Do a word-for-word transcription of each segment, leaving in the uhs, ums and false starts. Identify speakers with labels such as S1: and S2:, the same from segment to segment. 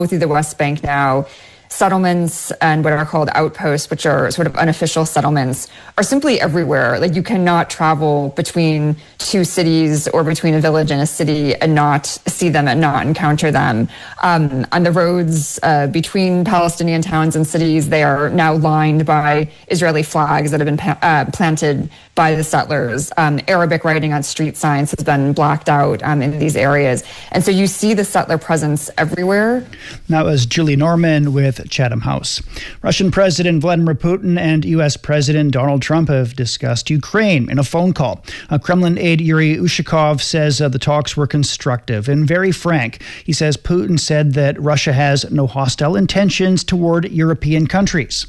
S1: through the West Bank now, settlements and what are called outposts, which are sort of unofficial settlements, are simply everywhere. Like, you cannot travel between two cities or between a village and a city and not see them and not encounter them. Um, on the roads uh, between Palestinian towns and cities, they are now lined by Israeli flags that have been pa- uh, planted by the settlers. Um, Arabic writing on street signs has been blacked out um, in these areas. And so you see the settler presence everywhere.
S2: That was Julie Norman with Chatham House. Russian President Vladimir Putin and U S President Donald Trump have discussed Ukraine in a phone call. Uh, Kremlin aide Yuri Ushakov says uh, the talks were constructive and very frank. He says Putin said that Russia has no hostile intentions toward European countries.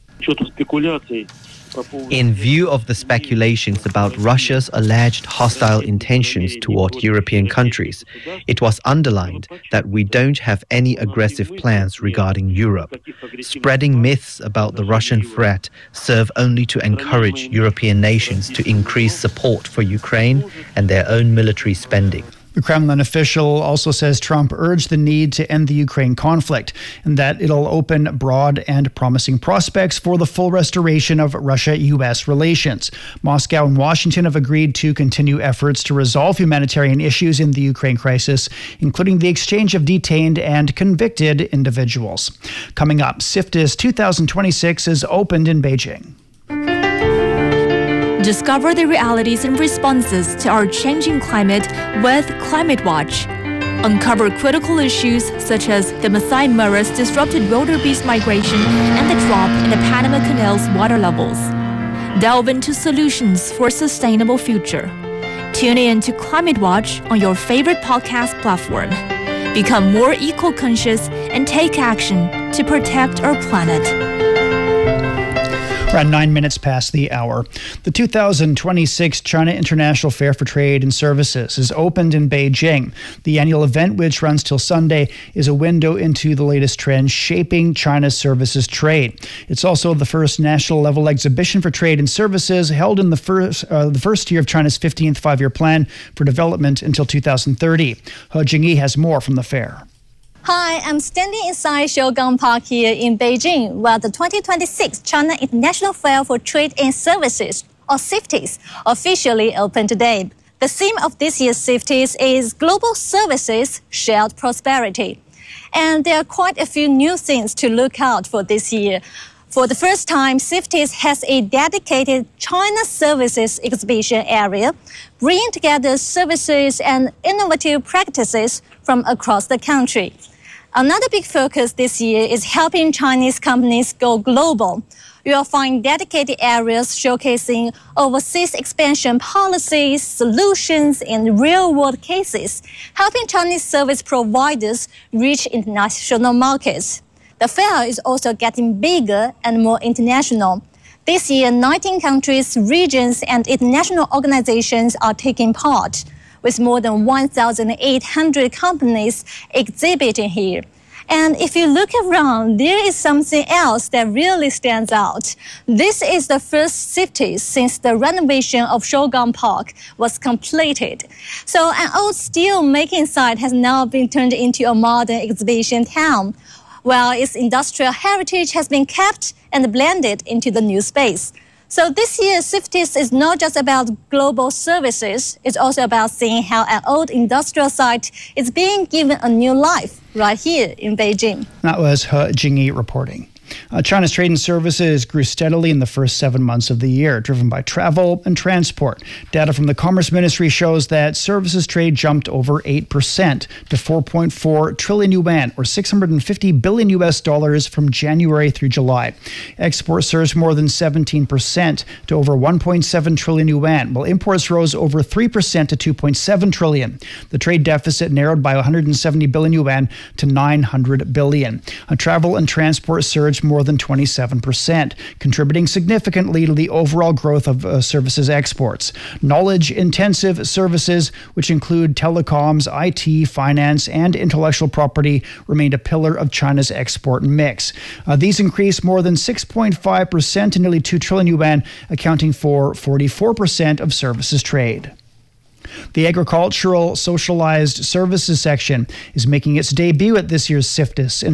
S3: In view of the speculations about Russia's alleged hostile intentions toward European countries, it was underlined that we don't have any aggressive plans regarding Europe. Spreading myths about the Russian threat serve only to encourage European nations to increase support for Ukraine and their own military spending.
S2: The Kremlin official also says Trump urged the need to end the Ukraine conflict and that it'll open broad and promising prospects for the full restoration of Russia-U S relations. Moscow and Washington have agreed to continue efforts to resolve humanitarian issues in the Ukraine crisis, including the exchange of detained and convicted individuals. Coming up, SIFTIS two thousand twenty-six is opened in Beijing.
S4: Discover the realities and responses to our changing climate with Climate Watch. Uncover critical issues such as the Masai Mara's disrupted wildebeest migration and the drop in the Panama Canal's water levels. Delve into solutions for a sustainable future. Tune in to Climate Watch on your favorite podcast platform. Become more eco-conscious and take action to protect our planet.
S2: Around nine minutes past the hour. The two thousand twenty-six China International Fair for Trade and Services is opened in Beijing. The annual event, which runs till Sunday, is a window into the latest trends shaping China's services trade. It's also the first national-level exhibition for trade and services held in the first uh, the first year of China's fifteenth five-year plan for development until two thousand thirty. He Jingyi has more from the fair.
S5: Hi, I'm standing inside Shougang Park here in Beijing, where the twenty twenty-six China International Fair for Trade and Services, or SIFTIS, officially opened today. The theme of this year's SIFTIS is Global Services, Shared Prosperity. And there are quite a few new things to look out for this year. For the first time, SIFTIS has a dedicated China Services exhibition area, bringing together services and innovative practices from across the country. Another big focus this year is helping Chinese companies go global. You'll find dedicated areas showcasing overseas expansion policies, solutions, and real-world cases, helping Chinese service providers reach international markets. The fair is also getting bigger and more international. This year, nineteen countries, regions, and international organizations are taking part, with more than one thousand eight hundred companies exhibiting here. And if you look around, there is something else that really stands out. This is the first SIFTIS since the renovation of Shougang Park was completed. So an old steel making site has now been turned into a modern exhibition town, while its industrial heritage has been kept and blended into the new space. So this year's SIFTIS is not just about global services, it's also about seeing how an old industrial site is being given a new life right here in Beijing.
S2: That was He Jingyi reporting. Uh, China's trade and services grew steadily in the first seven months of the year, driven by travel and transport. Data from the Commerce Ministry shows that services trade jumped over eight percent to four point four trillion yuan, or six hundred fifty billion U S dollars from January through July. Exports surged more than seventeen percent to over one point seven trillion yuan, while imports rose over three percent to two point seven trillion. The trade deficit narrowed by one hundred seventy billion yuan to nine hundred billion. Uh, travel and transport surged more than twenty-seven percent, contributing significantly to the overall growth of uh, services exports. Knowledge-intensive services, which include telecoms, I T, finance, and intellectual property, remained a pillar of China's export mix. Uh, these increased more than six point five percent to nearly two trillion yuan, accounting for forty-four percent of services trade. The Agricultural Socialized Services section is making its debut at this year's SIFTUS in